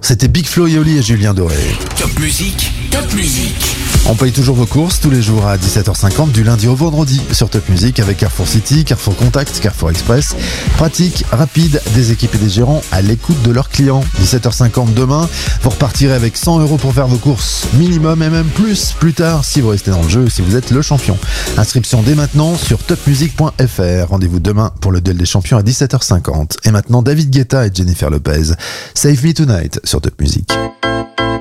C'était Big Flo et Oli et Julien Doré. Top musique, top musique. On paye toujours vos courses tous les jours à 17h50 du lundi au vendredi sur Top Music avec Carrefour City, Carrefour Contact, Carrefour Express. Pratique, rapide, des équipes et des gérants à l'écoute de leurs clients. 17h50 demain, vous repartirez avec 100 € pour faire vos courses minimum et même plus tard si vous restez dans le jeu, si vous êtes le champion. Inscription dès maintenant sur topmusic.fr. Rendez-vous demain pour le duel des champions à 17h50. Et maintenant David Guetta et Jennifer Lopez. Save Me Tonight sur Top Music.